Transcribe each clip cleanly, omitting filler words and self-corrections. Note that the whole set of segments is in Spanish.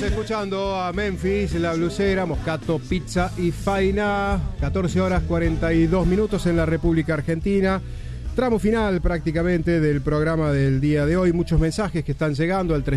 Escuchando a Memphis, La Blusera, Moscato, Pizza y Faina. 14 horas 42 minutos en la República Argentina. Tramo final prácticamente del programa del día de hoy. Muchos mensajes que están llegando al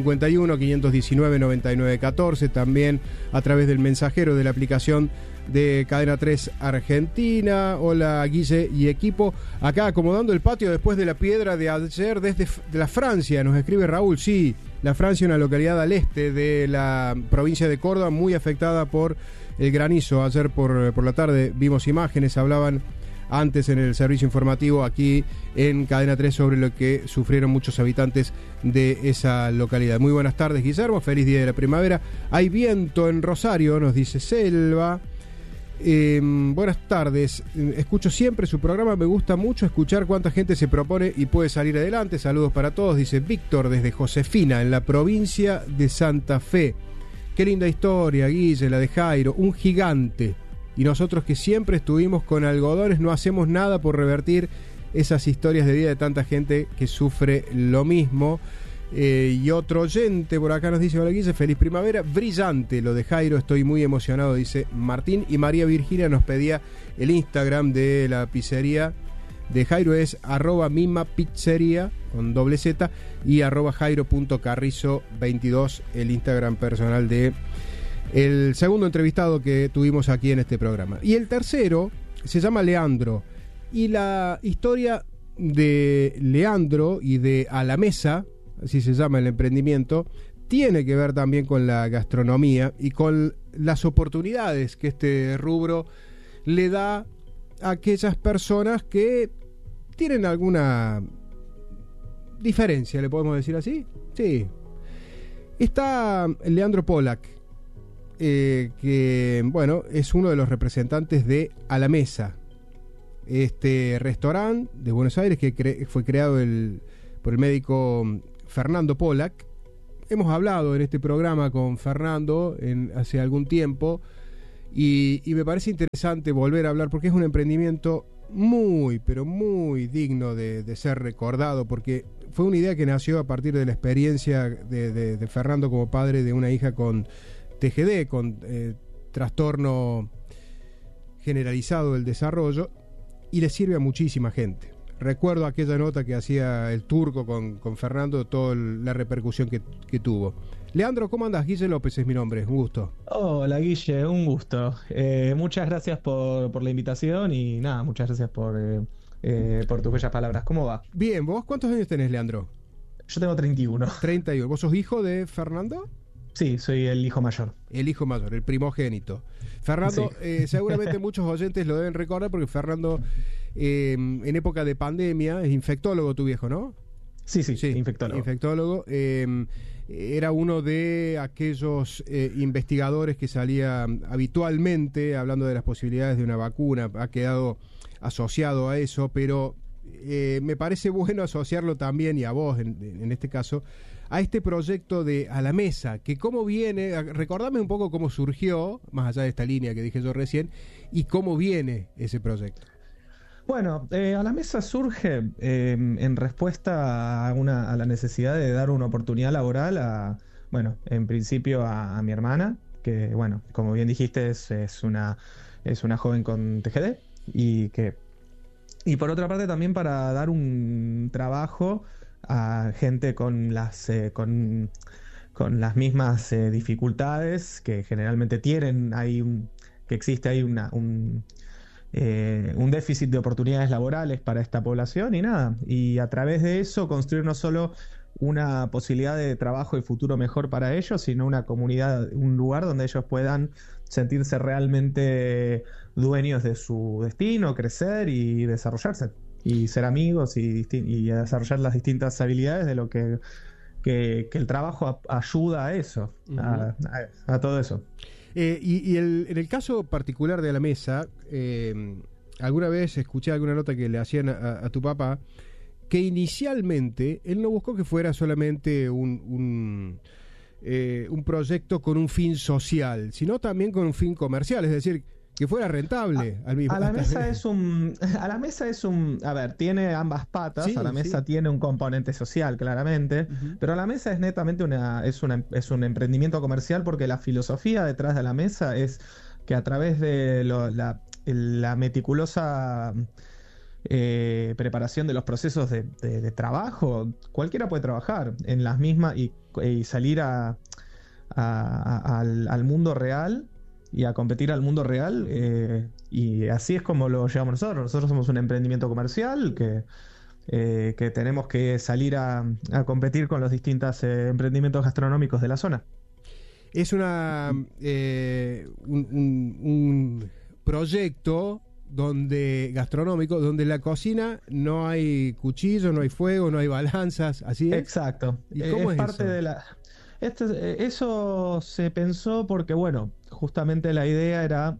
351-519-9914. También a través del mensajero de la aplicación de Cadena 3 Argentina. Hola Guille y equipo. Acá acomodando el patio después de la piedra de ayer desde la Francia. Nos escribe Raúl, sí. La Francia, una localidad al este de la provincia de Córdoba, muy afectada por el granizo. Ayer por la tarde vimos imágenes, hablaban antes en el servicio informativo aquí en Cadena 3 sobre lo que sufrieron muchos habitantes de esa localidad. Muy buenas tardes, Guillermo, feliz día de la primavera. Hay viento en Rosario, nos dice Selva. Buenas tardes, escucho siempre su programa, me gusta mucho escuchar cuánta gente se propone y puede salir adelante. Saludos para todos, dice Víctor desde Josefina, en la provincia de Santa Fe. Qué linda historia, Guille, la de Jairo, un gigante. Y nosotros que siempre estuvimos con algodones no hacemos nada por revertir esas historias de vida de tanta gente que sufre lo mismo. Y otro oyente por acá nos dice: hola Guille, feliz primavera, brillante lo de Jairo, estoy muy emocionado, dice Martín. Y María Virginia nos pedía el Instagram de la pizzería de Jairo, es @mimapizzería con doble Z y @jairo.carrizo22, el Instagram personal de el segundo entrevistado que tuvimos aquí en este programa. Y el tercero se llama Leandro, y la historia de Leandro y de A la Mesa, así se llama el emprendimiento, tiene que ver también con la gastronomía y con las oportunidades que este rubro le da a aquellas personas que tienen alguna diferencia, ¿le podemos decir así? Sí. Está Leandro Pollack, que, bueno, es uno de los representantes de A la Mesa, este restaurante de Buenos Aires que fue creado por el médico Fernando Pollack. Hemos hablado en este programa con Fernando hace algún tiempo y me parece interesante volver a hablar porque es un emprendimiento muy, pero muy digno de ser recordado, porque fue una idea que nació a partir de la experiencia de Fernando como padre de una hija con TGD, con trastorno generalizado del desarrollo, y le sirve a muchísima gente. Recuerdo aquella nota que hacía el Turco con Fernando, toda la repercusión que tuvo. Leandro, ¿cómo andás? Guille López es mi nombre, un gusto. Hola Guille, un gusto. Muchas gracias por la invitación y nada, muchas gracias por tus bellas palabras. ¿Cómo va? Bien, ¿vos cuántos años tenés, Leandro? Yo tengo 31. 31. ¿Vos sos hijo de Fernando? Sí, soy el hijo mayor. El hijo mayor, el primogénito. Fernando, sí. Seguramente muchos oyentes lo deben recordar porque Fernando, en época de pandemia, es infectólogo tu viejo, ¿no? Sí, infectólogo. Infectólogo. Era uno de aquellos investigadores que salía habitualmente hablando de las posibilidades de una vacuna. Ha quedado asociado a eso, pero me parece bueno asociarlo también, y a vos en este caso, a este proyecto de A la Mesa, que cómo viene, recordame un poco cómo surgió, más allá de esta línea que dije yo recién, y cómo viene ese proyecto. Bueno, A la Mesa surge en respuesta a la necesidad de dar una oportunidad laboral en principio a mi hermana, que, bueno, como bien dijiste, es una joven con TGD, y por otra parte también para dar un trabajo a gente con las mismas dificultades que generalmente tienen. Que existe ahí un déficit de oportunidades laborales para esta población, y a través de eso construir no solo una posibilidad de trabajo y futuro mejor para ellos, sino una comunidad, un lugar donde ellos puedan sentirse realmente dueños de su destino, crecer y desarrollarse, y ser amigos y desarrollar las distintas habilidades de lo que el trabajo ayuda a eso, a todo eso. En el caso particular de A la Mesa, alguna vez escuché alguna nota que le hacían a tu papá, que inicialmente él no buscó que fuera solamente un proyecto con un fin social, sino también con un fin comercial, es decir, que fuera rentable al mismo. A la mesa es un, a ver, tiene ambas patas. Sí, a la mesa tiene un componente social, claramente, pero la mesa es netamente es un emprendimiento comercial, porque la filosofía detrás de la mesa es que a través de la meticulosa preparación de los procesos de trabajo, cualquiera puede trabajar en las mismas y salir al mundo real y a competir al mundo real, y así es como lo llevamos nosotros. Nosotros somos un emprendimiento comercial que tenemos que salir a competir con los distintos emprendimientos gastronómicos de la zona. Es un proyecto gastronómico, donde en la cocina no hay cuchillo, no hay fuego, no hay balanzas, ¿así es? Exacto. ¿Y cómo es parte eso? de la... eso se pensó porque, bueno, justamente la idea era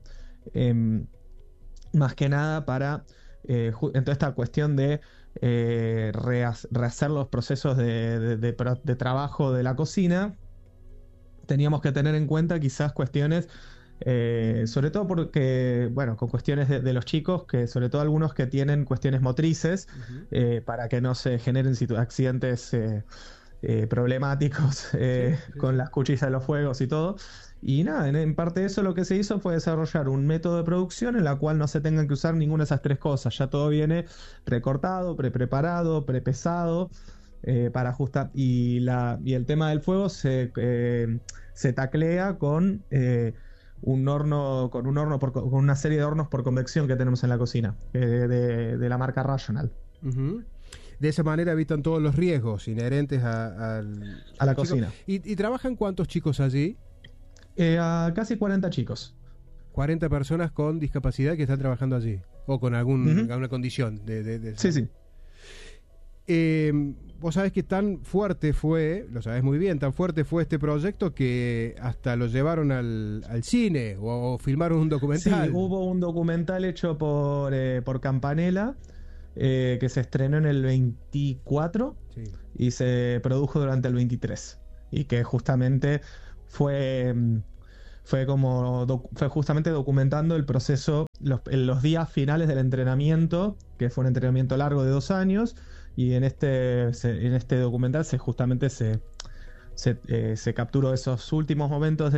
más que nada para en toda esta cuestión de rehacer los procesos de trabajo de la cocina. Teníamos que tener en cuenta quizás cuestiones, sobre todo porque, bueno, con cuestiones de los chicos, que sobre todo algunos que tienen cuestiones motrices, para que no se generen accidentes problemáticos con las cuchillas de los fuegos y todo. Y nada, en parte de eso lo que se hizo fue desarrollar un método de producción en la cual no se tengan que usar ninguna de esas tres cosas. Ya todo viene precortado, preparado, prepesado, para ajustar. Y el tema del fuego se taclea con un horno, con una serie de hornos por convección que tenemos en la cocina, de la marca Rational. De esa manera evitan todos los riesgos inherentes a la cocina. ¿Y trabajan cuántos chicos allí? A casi 40 chicos. 40 personas con discapacidad que están trabajando allí, o con alguna condición de Sí. Vos sabés que tan fuerte fue, lo sabés muy bien, tan fuerte fue este proyecto que hasta lo llevaron al cine, o filmaron un documental. Sí, hubo un documental hecho por Campanella, que se estrenó en el 24, sí, y se produjo durante el 23, y que justamente fue justamente documentando el proceso, los días finales del entrenamiento, que fue un entrenamiento largo de 2 años, y en este documental se capturó esos últimos momentos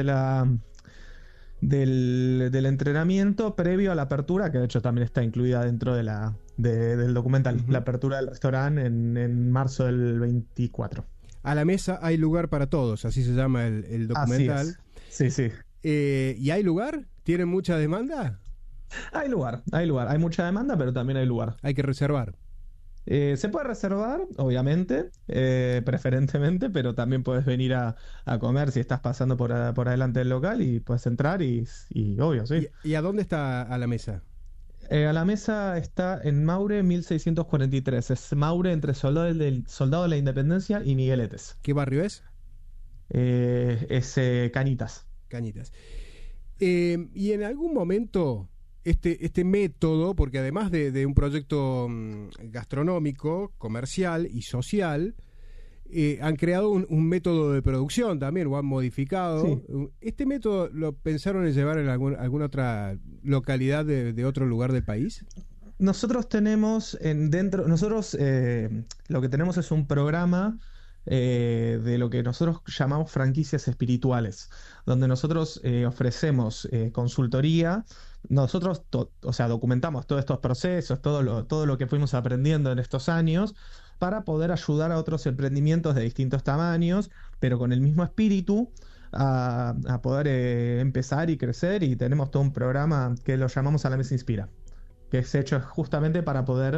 del entrenamiento previo a la apertura, que de hecho también está incluida dentro del documental, la apertura del restaurante en marzo del 24. A la mesa hay lugar para todos, así se llama el documental. Así es. Sí. ¿Y hay lugar? ¿Tienen mucha demanda? Hay lugar. Hay mucha demanda, pero también hay lugar. Hay que reservar. Se puede reservar, obviamente, preferentemente, pero también puedes venir a comer si estás pasando por adelante del local, y puedes entrar y obvio, sí. ¿Y a dónde está a la mesa? A la mesa está en Maure 1643. Es Maure entre Soldado de la Independencia y Migueletes. ¿Qué barrio es? Es Cañitas. Cañitas. Y en algún momento este método, porque además de un proyecto gastronómico, comercial y social, han creado un método de producción también, o han modificado. Sí. ¿Este método lo pensaron en llevar en alguna otra localidad de otro lugar del país? Nosotros tenemos lo que tenemos es un programa de lo que nosotros llamamos franquicias espirituales, donde nosotros ofrecemos consultoría. Nosotros documentamos todos estos procesos, todo lo que fuimos aprendiendo en estos años, para poder ayudar a otros emprendimientos de distintos tamaños, pero con el mismo espíritu, a poder empezar y crecer. Y tenemos todo un programa que lo llamamos A la Mesa Inspira, que es hecho justamente para poder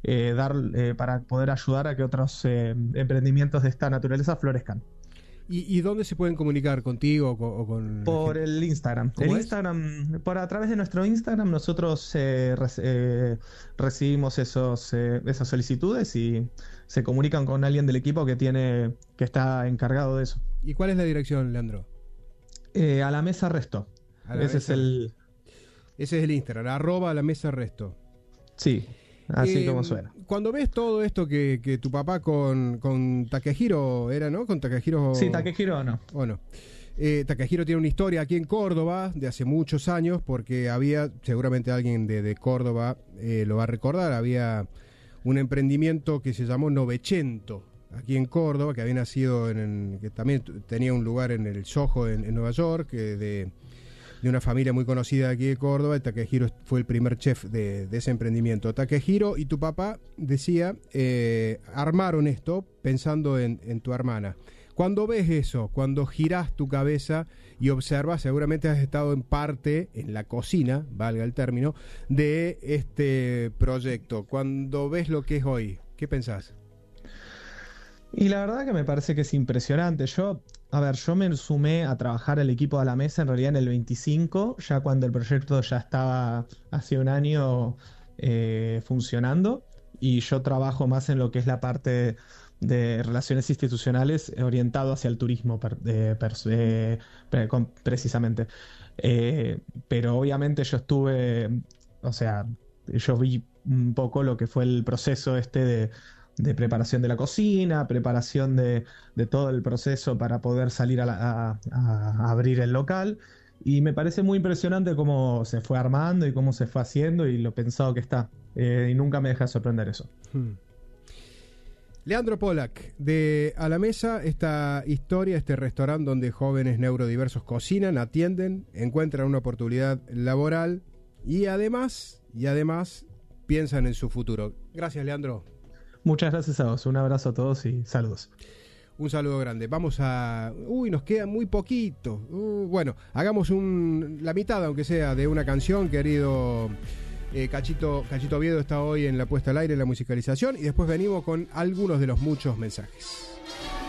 ayudar a que otros emprendimientos de esta naturaleza florezcan. ¿Y dónde se pueden comunicar contigo o con...? Por el Instagram. A través de nuestro Instagram nosotros recibimos esas solicitudes y se comunican con alguien del equipo que está encargado de eso. ¿Y cuál es la dirección, Leandro? A la Mesa Resto. Ese es el Instagram, @ la Mesa Resto. Sí. Así como suena. Cuando ves todo esto que tu papá con Takehiro era, ¿no? Con Takehiro. Sí, Takehiro no. ¿O no? Takehiro tiene una historia aquí en Córdoba de hace muchos años, porque había, seguramente alguien de Córdoba lo va a recordar, había un emprendimiento que se llamó Novecento aquí en Córdoba, que había nacido que también tenía un lugar en el Soho en Nueva York, de una familia muy conocida aquí de Córdoba. Takehiro fue el primer chef de ese emprendimiento. Takehiro y tu papá, decía, armaron esto pensando en tu hermana. Cuando ves eso, cuando girás tu cabeza y observas, seguramente has estado en parte, en la cocina, valga el término, de este proyecto. Cuando ves lo que es hoy, ¿qué pensás? Y la verdad que me parece que es impresionante. Yo me sumé a trabajar al equipo de la mesa en realidad en el 25, ya cuando el proyecto ya estaba hace un año funcionando, y yo trabajo más en lo que es la parte de relaciones institucionales orientado hacia el turismo precisamente. Pero obviamente yo vi un poco lo que fue el proceso de preparación de la cocina, preparación de todo el proceso para poder salir a abrir el local, y me parece muy impresionante cómo se fue armando y cómo se fue haciendo y lo pensado que está, y nunca me deja de sorprender eso. Leandro Pollack, de A la Mesa, esta historia, este restaurante donde jóvenes neurodiversos cocinan, atienden, encuentran una oportunidad laboral y además piensan en su futuro. Gracias, Leandro. Muchas gracias a vos, un abrazo a todos y saludos. Un saludo grande. Vamos a... nos queda muy poquito. Bueno, hagamos la mitad, aunque sea, de una canción, querido... Cachito Oviedo está hoy en la puesta al aire, en la musicalización, y después venimos con algunos de los muchos mensajes.